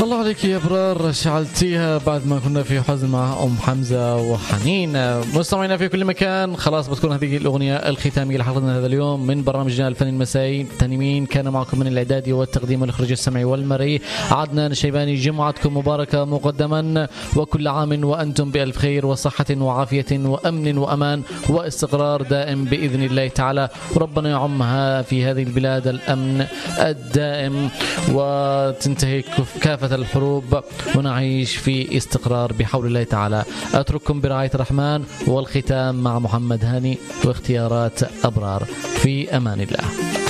الله عليك يا ابرار، شعلتيها بعد ما كنا في حزن مع ام حمزه وحنين. مستمعينا في كل مكان، خلاص بتكون هذه الاغنيه الختاميه لحلقتنا هذا اليوم من برنامجنا الفني المسائي. تنمين كان معكم من الاعداد والتقديم والاخراج السمعي والمرئي عدنان الشيباني. جمعتكم مباركه مقدما، وكل عام وانتم بالف خير وصحه وعافيه وامن وامان واستقرار دائم باذن الله تعالى. ربنا يعمها في هذه البلاد الامن الدائم، وتنتهي كافة الحروب، ونعيش في استقرار بحول الله تعالى. أترككم برعاية الرحمن، والختام مع محمد هاني واختيارات أبرار. في أمان الله.